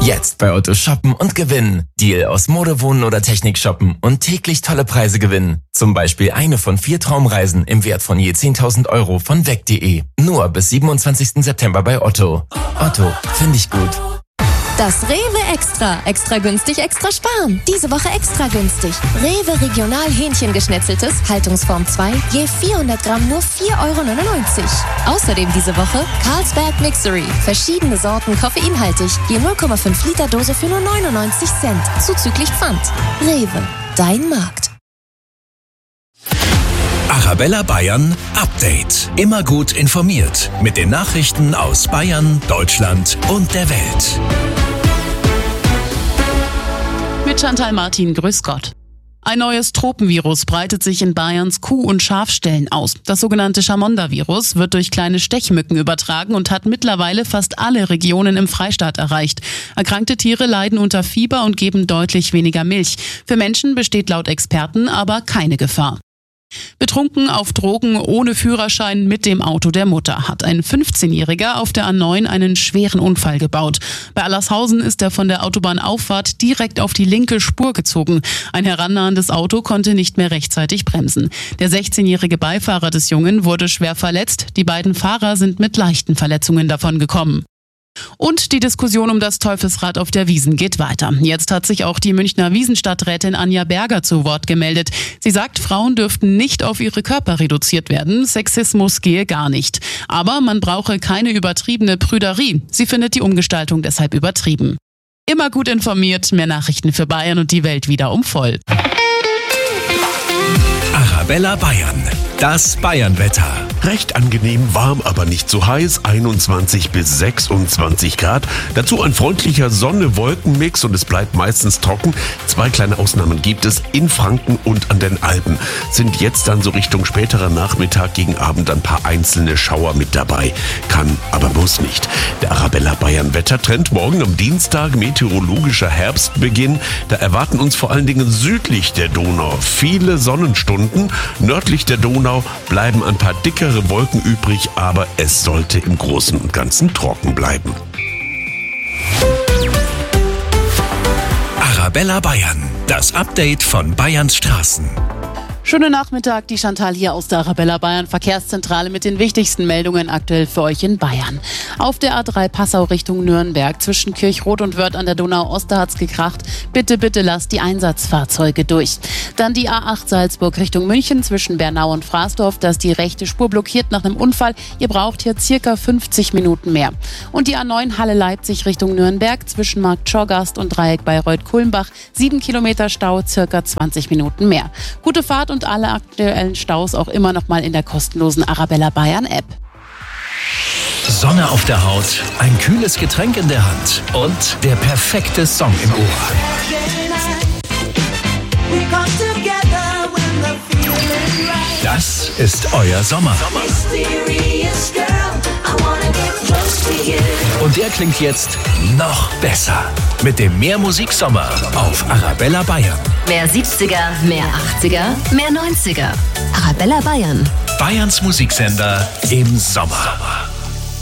Jetzt bei Otto shoppen und gewinnen. Deal aus Mode, Wohnen oder Technik shoppen und täglich tolle Preise gewinnen. Zum Beispiel eine von 4 Traumreisen im Wert von je 10.000 Euro von weg.de. Nur bis 27. September bei Otto. Otto, finde ich gut. Das Rewe Extra. Extra günstig, extra sparen. Diese Woche extra günstig. Rewe Regional Hähnchengeschnetzeltes, Haltungsform 2, je 400 Gramm nur 4,99 €. Außerdem diese Woche Carlsberg Mixery. Verschiedene Sorten koffeinhaltig, je 0,5 Liter Dose für nur 99 Cent. Zuzüglich Pfand. Rewe, dein Markt. Arabella Bayern Update. Immer gut informiert mit den Nachrichten aus Bayern, Deutschland und der Welt. Mit Chantal Martin, grüß Gott. Ein neues Tropenvirus breitet sich in Bayerns Kuh- und Schafställen aus. Das sogenannte Chamonda-Virus wird durch kleine Stechmücken übertragen und hat mittlerweile fast alle Regionen im Freistaat erreicht. Erkrankte Tiere leiden unter Fieber und geben deutlich weniger Milch. Für Menschen besteht laut Experten aber keine Gefahr. Betrunken auf Drogen, ohne Führerschein mit dem Auto der Mutter hat ein 15-Jähriger auf der A9 einen schweren Unfall gebaut. Bei Allershausen ist er von der Autobahnauffahrt direkt auf die linke Spur gezogen. Ein herannahendes Auto konnte nicht mehr rechtzeitig bremsen. Der 16-jährige Beifahrer des Jungen wurde schwer verletzt. Die beiden Fahrer sind mit leichten Verletzungen davongekommen. Und die Diskussion um das Teufelsrad auf der Wiesn geht weiter. Jetzt hat sich auch die Münchner Wiesenstadträtin Anja Berger zu Wort gemeldet. Sie sagt, Frauen dürften nicht auf ihre Körper reduziert werden. Sexismus gehe gar nicht. Aber man brauche keine übertriebene Prüderie. Sie findet die Umgestaltung deshalb übertrieben. Immer gut informiert, mehr Nachrichten für Bayern und die Welt wieder um voll. Arabella Bayern. Das Bayernwetter. Recht angenehm, warm, aber nicht zu heiß, 21 bis 26 Grad. Dazu ein freundlicher Sonne-Wolken-Mix und es bleibt meistens trocken. 2 kleine Ausnahmen gibt es in Franken und an den Alpen. Sind jetzt dann so Richtung späterer Nachmittag gegen Abend ein paar einzelne Schauer mit dabei. Kann, aber muss nicht. Der Arabella Bayern Wettertrend morgen am Dienstag, meteorologischer Herbstbeginn. Da erwarten uns vor allen Dingen südlich der Donau viele Sonnenstunden. Nördlich der Donau bleiben ein paar dickere Wolken übrig, aber es sollte im Großen und Ganzen trocken bleiben. Arabella Bayern. Das Update von Bayerns Straßen. Schönen Nachmittag, die Chantal hier aus der Arabella Bayern Verkehrszentrale mit den wichtigsten Meldungen aktuell für euch in Bayern. Auf der A3 Passau Richtung Nürnberg zwischen Kirchrot und Wörth an der Donau-Oster hat's gekracht. Bitte lasst die Einsatzfahrzeuge durch. Dann die A8 Salzburg Richtung München zwischen Bernau und Fraßdorf, da ist die rechte Spur blockiert nach einem Unfall. Ihr braucht hier circa 50 Minuten mehr. Und die A9 Halle Leipzig Richtung Nürnberg zwischen Markt Schorgast und Dreieck Bayreuth-Kulmbach. 7 Kilometer Stau, circa 20 Minuten mehr. Gute Fahrt und alle aktuellen Staus auch immer noch mal in der kostenlosen Arabella Bayern App. Sonne auf der Haut, ein kühles Getränk in der Hand und der perfekte Song im Ohr. Das ist euer Sommer. Und der klingt jetzt noch besser. Mit dem Mehr Musiksommer auf Arabella Bayern. Mehr 70er, mehr 80er, mehr 90er. Arabella Bayern. Bayerns Musiksender im Sommer.